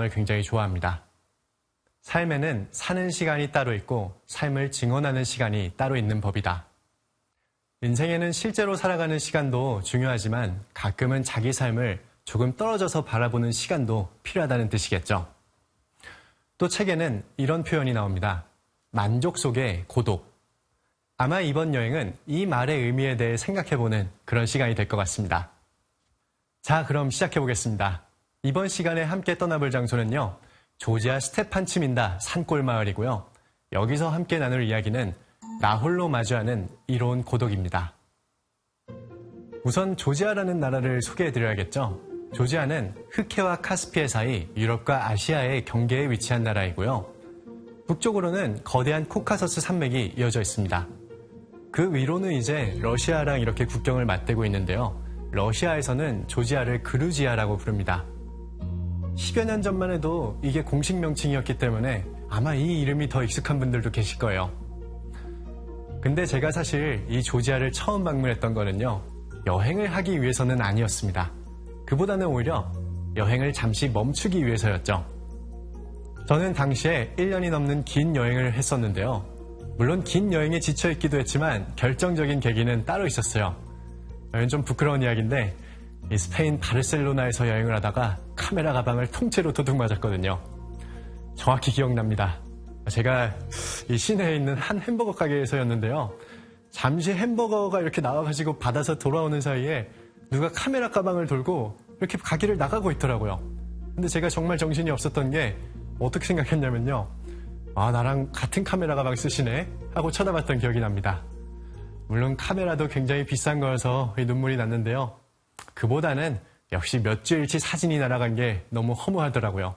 문장을 굉장히 좋아합니다. 삶에는 사는 시간이 따로 있고 삶을 증언하는 시간이 따로 있는 법이다. 인생에는 실제로 살아가는 시간도 중요하지만 가끔은 자기 삶을 조금 떨어져서 바라보는 시간도 필요하다는 뜻이겠죠. 또 책에는 이런 표현이 나옵니다. 만족 속의 고독. 아마 이번 여행은 이 말의 의미에 대해 생각해보는 그런 시간이 될 것 같습니다. 자, 그럼 시작해보겠습니다. 이번 시간에 함께 떠나볼 장소는요, 조지아 스테판츠민다 산골마을이고요. 여기서 함께 나눌 이야기는 나 홀로 마주하는 이로운 고독입니다. 우선 조지아라는 나라를 소개해드려야겠죠. 조지아는 흑해와 카스피해 사이 유럽과 아시아의 경계에 위치한 나라이고요. 북쪽으로는 거대한 코카서스 산맥이 이어져 있습니다. 그 위로는 이제 러시아랑 이렇게 국경을 맞대고 있는데요. 러시아에서는 조지아를 그루지아라고 부릅니다. 10여 년 전만 해도 이게 공식 명칭이었기 때문에 아마 이 이름이 더 익숙한 분들도 계실 거예요. 근데 제가 사실 이 조지아를 처음 방문했던 거는요, 여행을 하기 위해서는 아니었습니다. 그보다는 오히려 여행을 잠시 멈추기 위해서였죠. 저는 당시에 1년이 넘는 긴 여행을 했었는데요. 물론 긴 여행에 지쳐있기도 했지만 결정적인 계기는 따로 있었어요. 이건 좀 부끄러운 이야기인데 이 스페인 바르셀로나에서 여행을 하다가 카메라 가방을 통째로 도둑 맞았거든요. 정확히 기억납니다. 제가 이 시내에 있는 한 햄버거 가게에서였는데요. 잠시 햄버거가 이렇게 나와가지고 받아서 돌아오는 사이에 누가 카메라 가방을 들고 이렇게 가게를 나가고 있더라고요. 근데 제가 정말 정신이 없었던 게 어떻게 생각했냐면요. 아, 나랑 같은 카메라 가방 쓰시네? 하고 쳐다봤던 기억이 납니다. 물론 카메라도 굉장히 비싼 거여서 눈물이 났는데요. 그보다는 역시 몇 주일치 사진이 날아간 게 너무 허무하더라고요.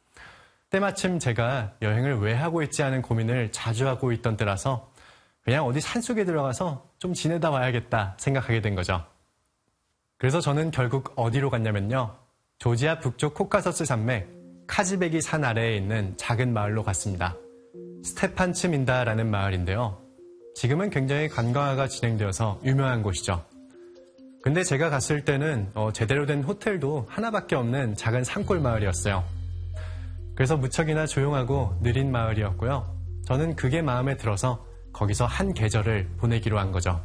때마침 제가 여행을 왜 하고 있지 하는 고민을 자주 하고 있던 때라서 그냥 어디 산속에 들어가서 좀 지내다 와야겠다 생각하게 된 거죠. 그래서 저는 결국 어디로 갔냐면요. 조지아 북쪽 코카서스 산맥 카즈베기 산 아래에 있는 작은 마을로 갔습니다. 스테판츠민다라는 마을인데요. 지금은 굉장히 관광화가 진행되어서 유명한 곳이죠. 근데 제가 갔을 때는 제대로 된 호텔도 하나밖에 없는 작은 산골 마을이었어요. 그래서 무척이나 조용하고 느린 마을이었고요. 저는 그게 마음에 들어서 거기서 한 계절을 보내기로 한 거죠.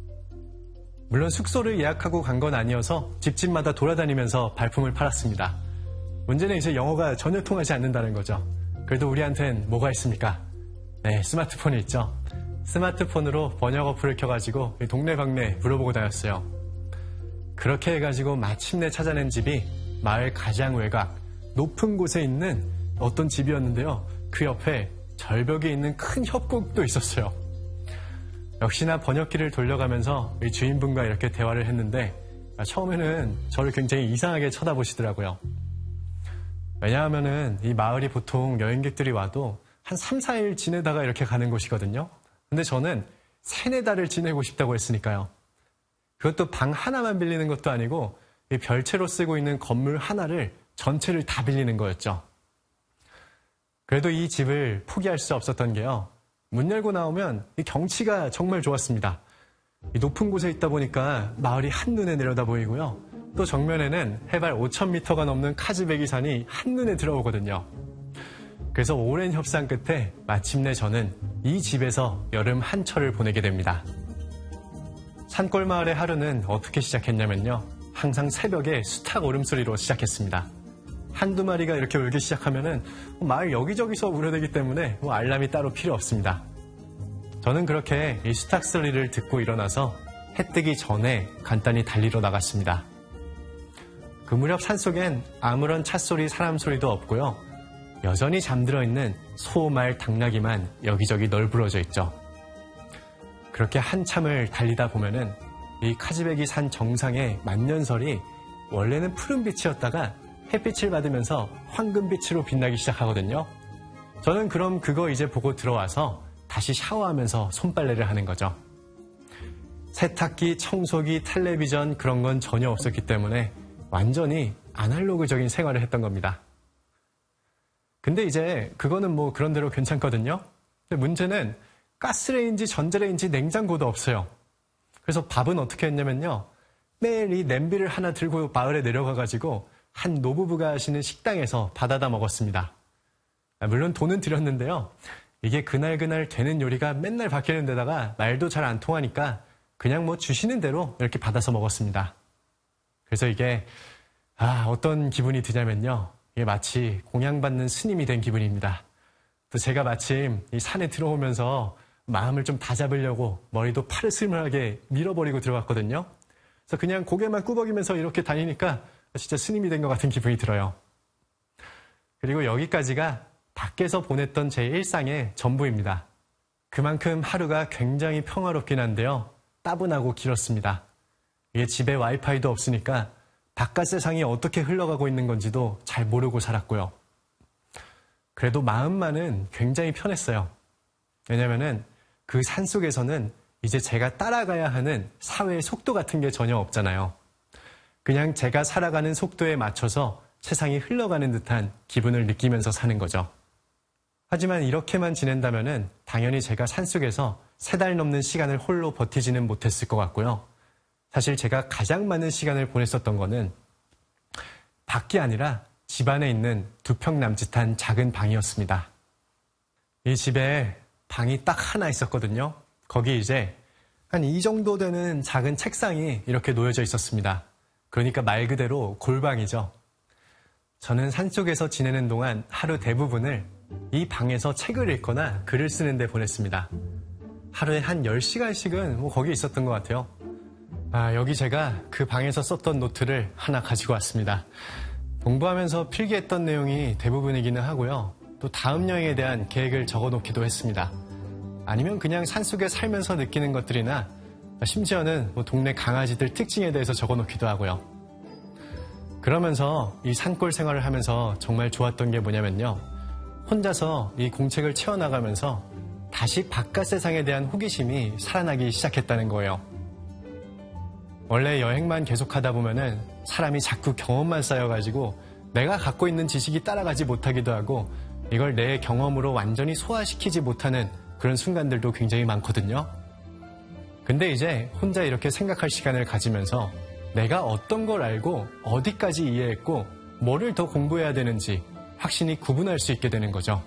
물론 숙소를 예약하고 간 건 아니어서 집집마다 돌아다니면서 발품을 팔았습니다. 문제는 이제 영어가 전혀 통하지 않는다는 거죠. 그래도 우리한텐 뭐가 있습니까? 네, 스마트폰이 있죠. 스마트폰으로 번역 어플을 켜가지고 동네방네 물어보고 다녔어요. 그렇게 해가지고 마침내 찾아낸 집이 마을 가장 외곽, 높은 곳에 있는 어떤 집이었는데요. 그 옆에 절벽에 있는 큰 협곡도 있었어요. 역시나 번역기를 돌려가면서 이 주인분과 이렇게 대화를 했는데 처음에는 저를 굉장히 이상하게 쳐다보시더라고요. 왜냐하면은 이 마을이 보통 여행객들이 와도 한 3, 4일 지내다가 이렇게 가는 곳이거든요. 근데 저는 3, 4달을 지내고 싶다고 했으니까요. 그것도 방 하나만 빌리는 것도 아니고 이 별채로 쓰고 있는 건물 하나를 전체를 다 빌리는 거였죠. 그래도 이 집을 포기할 수 없었던 게요. 문 열고 나오면 이 경치가 정말 좋았습니다. 이 높은 곳에 있다 보니까 마을이 한눈에 내려다 보이고요. 또 정면에는 해발 5,000m가 넘는 카즈베기 산이 한눈에 들어오거든요. 그래서 오랜 협상 끝에 마침내 저는 이 집에서 여름 한철을 보내게 됩니다. 산골 마을의 하루는 어떻게 시작했냐면요. 항상 새벽에 수탉 울음소리로 시작했습니다. 한두 마리가 이렇게 울기 시작하면은 마을 여기저기서 우려대기 때문에 알람이 따로 필요 없습니다. 저는 그렇게 이 수탉 소리를 듣고 일어나서 해 뜨기 전에 간단히 달리러 나갔습니다. 그 무렵 산속엔 아무런 찻소리, 사람 소리도 없고요. 여전히 잠들어 있는 소, 말, 당나귀만 여기저기 널브러져 있죠. 그렇게 한참을 달리다 보면은 이 카즈베기 산 정상의 만년설이 원래는 푸른 빛이었다가 햇빛을 받으면서 황금빛으로 빛나기 시작하거든요. 저는 그럼 그거 이제 보고 들어와서 다시 샤워하면서 손빨래를 하는 거죠. 세탁기, 청소기, 텔레비전 그런 건 전혀 없었기 때문에 완전히 아날로그적인 생활을 했던 겁니다. 근데 이제 그거는 뭐 그런 대로 괜찮거든요. 근데 문제는 가스레인지, 전자레인지, 냉장고도 없어요. 그래서 밥은 어떻게 했냐면요. 매일 이 냄비를 하나 들고 마을에 내려가가지고 한 노부부가 하시는 식당에서 받아다 먹었습니다. 물론 돈은 들였는데요. 이게 그날 되는 요리가 맨날 바뀌는 데다가 말도 잘 안 통하니까 그냥 뭐 주시는 대로 이렇게 받아서 먹었습니다. 그래서 이게 어떤 기분이 드냐면요. 이게 마치 공양받는 스님이 된 기분입니다. 또 제가 마침 이 산에 들어오면서 마음을 좀 다잡으려고 머리도 파르스름하게 밀어버리고 들어갔거든요. 그래서 그냥 고개만 꾸벅이면서 이렇게 다니니까 진짜 스님이 된 것 같은 기분이 들어요. 그리고 여기까지가 밖에서 보냈던 제 일상의 전부입니다. 그만큼 하루가 굉장히 평화롭긴 한데요. 따분하고 길었습니다. 이게 집에 와이파이도 없으니까 바깥 세상이 어떻게 흘러가고 있는 건지도 잘 모르고 살았고요. 그래도 마음만은 굉장히 편했어요. 왜냐면은 그 산속에서는 이제 제가 따라가야 하는 사회의 속도 같은 게 전혀 없잖아요. 그냥 제가 살아가는 속도에 맞춰서 세상이 흘러가는 듯한 기분을 느끼면서 사는 거죠. 하지만 이렇게만 지낸다면은 당연히 제가 산속에서 3달 넘는 시간을 홀로 버티지는 못했을 것 같고요. 사실 제가 가장 많은 시간을 보냈었던 거는 밖이 아니라 집 안에 있는 2평 남짓한 작은 방이었습니다. 이 집에 방이 딱 하나 있었거든요. 거기 이제 한 이 정도 되는 작은 책상이 이렇게 놓여져 있었습니다. 그러니까 말 그대로 골방이죠. 저는 산속에서 지내는 동안 하루 대부분을 이 방에서 책을 읽거나 글을 쓰는 데 보냈습니다. 하루에 한 10시간씩은 거기 있었던 것 같아요. 여기 제가 그 방에서 썼던 노트를 하나 가지고 왔습니다. 공부하면서 필기했던 내용이 대부분이기는 하고요. 또 다음 여행에 대한 계획을 적어놓기도 했습니다. 아니면 그냥 산속에 살면서 느끼는 것들이나 심지어는 동네 강아지들 특징에 대해서 적어놓기도 하고요. 그러면서 이 산골 생활을 하면서 정말 좋았던 게 뭐냐면요. 혼자서 이 공책을 채워나가면서 다시 바깥 세상에 대한 호기심이 살아나기 시작했다는 거예요. 원래 여행만 계속하다 보면은 사람이 자꾸 경험만 쌓여가지고 내가 갖고 있는 지식이 따라가지 못하기도 하고 이걸 내 경험으로 완전히 소화시키지 못하는 그런 순간들도 굉장히 많거든요. 근데 이제 혼자 이렇게 생각할 시간을 가지면서 내가 어떤 걸 알고 어디까지 이해했고 뭐를 더 공부해야 되는지 확신이 구분할 수 있게 되는 거죠.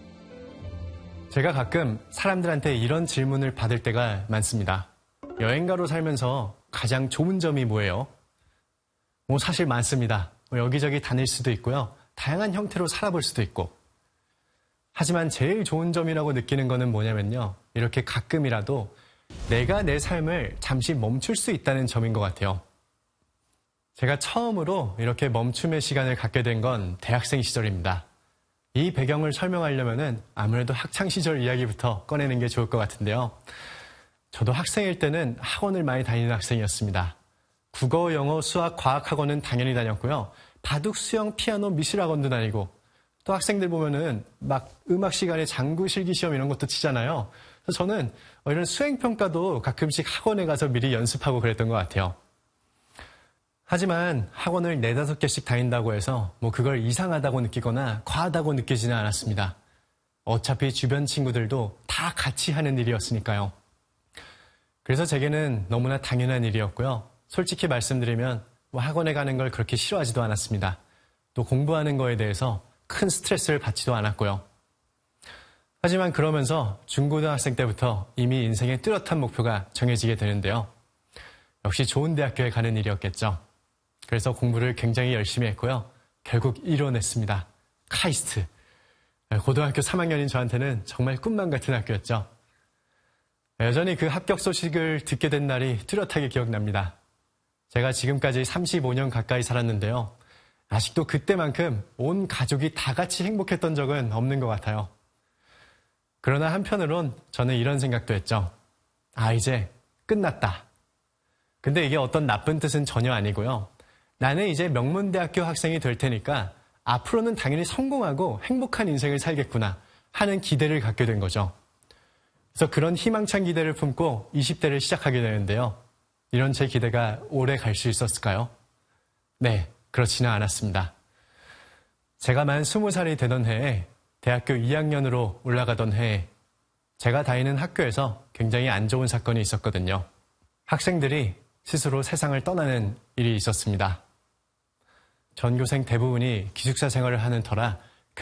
제가 가끔 사람들한테 이런 질문을 받을 때가 많습니다. 여행가로 살면서 가장 좋은 점이 뭐예요? 사실 많습니다. 여기저기 다닐 수도 있고요. 다양한 형태로 살아볼 수도 있고. 하지만 제일 좋은 점이라고 느끼는 거는 뭐냐면요. 이렇게 가끔이라도 내가 내 삶을 잠시 멈출 수 있다는 점인 것 같아요. 제가 처음으로 이렇게 멈춤의 시간을 갖게 된 건 대학생 시절입니다. 이 배경을 설명하려면은 아무래도 학창시절 이야기부터 꺼내는 게 좋을 것 같은데요. 저도 학생일 때는 학원을 많이 다니는 학생이었습니다. 국어, 영어, 수학, 과학 학원은 당연히 다녔고요. 바둑, 수영, 피아노, 미술 학원도 다니고 또 학생들 보면은 막 음악 시간에 장구 실기 시험 이런 것도 치잖아요. 그래서 저는 이런 수행평가도 가끔씩 학원에 가서 미리 연습하고 그랬던 것 같아요. 하지만 학원을 4-5개씩 다닌다고 해서 그걸 이상하다고 느끼거나 과하다고 느끼지는 않았습니다. 어차피 주변 친구들도 다 같이 하는 일이었으니까요. 그래서 제게는 너무나 당연한 일이었고요. 솔직히 말씀드리면 학원에 가는 걸 그렇게 싫어하지도 않았습니다. 또 공부하는 거에 대해서 큰 스트레스를 받지도 않았고요. 하지만 그러면서 중고등학생 때부터 이미 인생의 뚜렷한 목표가 정해지게 되는데요. 역시 좋은 대학교에 가는 일이었겠죠. 그래서 공부를 굉장히 열심히 했고요. 결국 이뤄냈습니다. 카이스트. 고등학교 3학년인 저한테는 정말 꿈만 같은 학교였죠. 여전히 그 합격 소식을 듣게 된 날이 뚜렷하게 기억납니다. 제가 지금까지 35년 가까이 살았는데요. 아직도 그때만큼 온 가족이 다 같이 행복했던 적은 없는 것 같아요. 그러나 한편으론 저는 이런 생각도 했죠. 이제 끝났다. 근데 이게 어떤 나쁜 뜻은 전혀 아니고요. 나는 이제 명문대학교 학생이 될 테니까 앞으로는 당연히 성공하고 행복한 인생을 살겠구나 하는 기대를 갖게 된 거죠. 그래서 그런 희망찬 기대를 품고 20대를 시작하게 되는데요. 이런 제 기대가 오래 갈 수 있었을까요? 네, 그렇지는 않았습니다. 제가 만 20살이 되던 해에 대학교 2학년으로 올라가던 해에 제가 다니는 학교에서 굉장히 안 좋은 사건이 있었거든요. 학생들이 스스로 세상을 떠나는 일이 있었습니다. 전교생 대부분이 기숙사 생활을 하는 터라